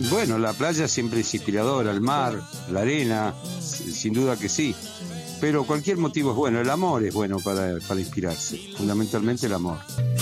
Bueno, la playa siempre es inspiradora, el mar, la arena, sin duda que sí. Pero cualquier motivo es bueno, el amor es bueno para inspirarse, fundamentalmente el amor.